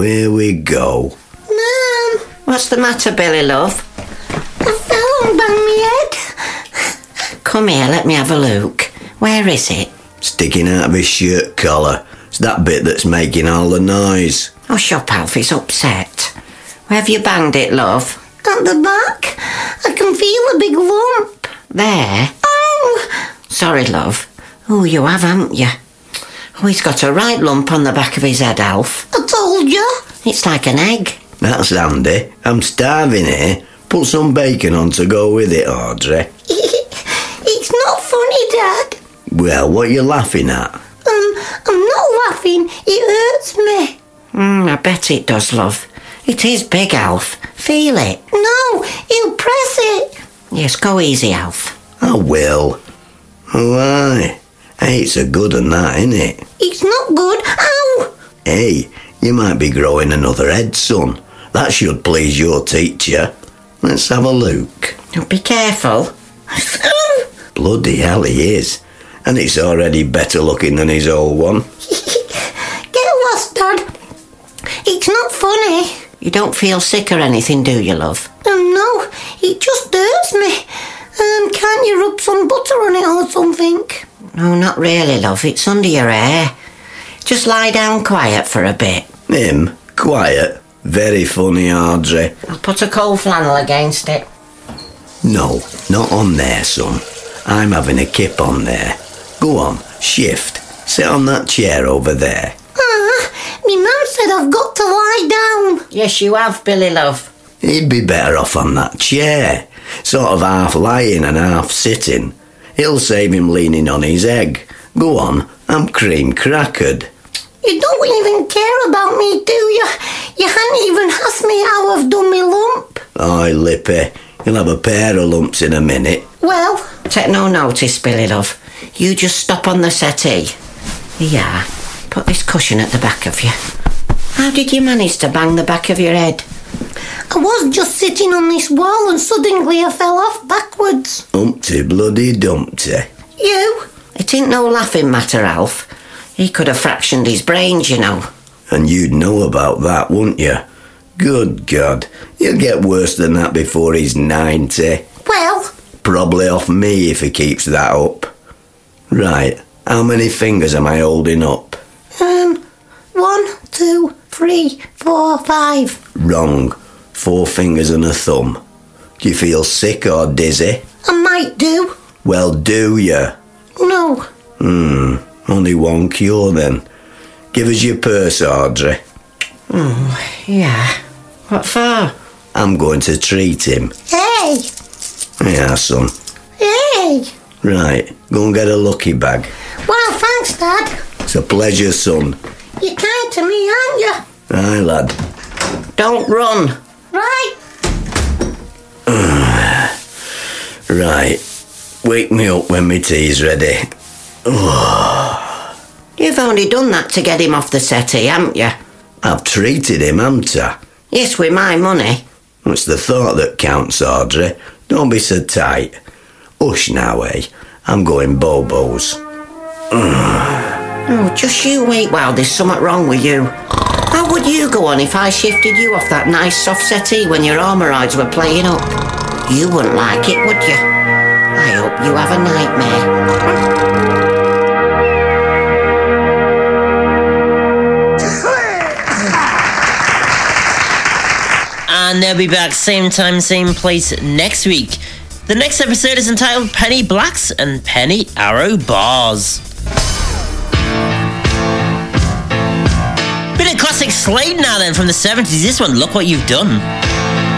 here we go. Mum! What's the matter, Billy, love? I fell and banged my head. Come here, let me have a look. Where is it? Sticking out of his shirt collar. It's that bit that's making all the noise. Oh, shut up, he's upset. Where have you banged it, love? At the back. I can feel a big lump. There? Oh! Sorry, love. Oh, you have, haven't you? Oh, he's got a right lump on the back of his head, Alf. I told you. It's like an egg. That's handy. I'm starving here. Put some bacon on to go with it, Audrey. It's not funny, Dad. Well, what are you laughing at? I'm not laughing. It hurts me. I bet it does, love. It is big, Alf. Feel it. No, he'll press it. Yes, go easy, Alf. I will. Why? Hey, it's a good one, that, ain't it? It's not good. Ow! Hey, you might be growing another head, son. That should please your teacher. Let's have a look. Oh, be careful. Bloody hell, he is. And it's already better looking than his old one. Get lost, Dad. It's not funny. You don't feel sick or anything, do you, love? No, it just hurts me. Can't you rub some butter on it or something? No, not really, love. It's under your hair. Just lie down quiet for a bit. Him? Quiet? Very funny, Audrey. I'll put a cold flannel against it. No, not on there, son. I'm having a kip on there. Go on, shift. Sit on that chair over there. Me mum said I've got to lie down. Yes, you have, Billy, love. He'd be better off on that chair. Sort of half lying and half sitting. It'll save him leaning on his egg. Go on, I'm cream crackered. You don't even care about me, do you? You hadn't even asked me how I've done my lump. Aye, Lippy. You'll have a pair of lumps in a minute. Well, Take no notice, Billy, love. You just stop on the settee. Yeah, put this cushion at the back of you. How did you manage to bang the back of your head? I was just sitting on this wall and suddenly I fell off backwards. Humpty bloody dumpty. You? It ain't no laughing matter, Alf. He could have fractioned his brains, you know. And you'd know about that, wouldn't you? Good God, he'll get worse than that before he's 90. Well, Probably off me if he keeps that up. Right, how many fingers am I holding up? 1, 2, 3, 4, 5. Wrong. 4 fingers and a thumb. Do you feel sick or dizzy? I might do. Well, do you? No. Only one cure then. Give us your purse, Audrey. Yeah. What for? I'm going to treat him. Hey! Yeah, son. Hey! Right, go and get a lucky bag. Well, thanks, Dad. It's a pleasure, son. You're kind to me, aren't you? Aye, lad. Don't run. Right. Right. Wake me up when my tea's ready. You've only done that to get him off the settee, haven't you? I've treated him, haven't I? Yes, with my money. It's the thought that counts, Audrey. Don't be so tight. Hush now, eh? I'm going bobos. Oh, just you wait while there's something wrong with you. How would you go on if I shifted you off that nice soft settee when your hemorrhoids were playing up? You wouldn't like it, would you? I hope you have a nightmare. And they'll be back same time, same place next week. The next episode is entitled Penny Blacks and Penny Arrow Bars. Bit of classic Slade now then from the 70s. This one, Look What You've Done.